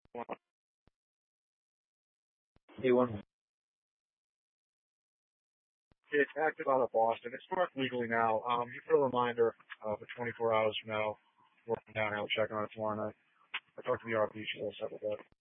A1. It's active out of Boston. It's marked legally now. You put a reminder for 24 hours from now. Working down. I'll check on it tomorrow night. I talked to the RP. She'll settle that.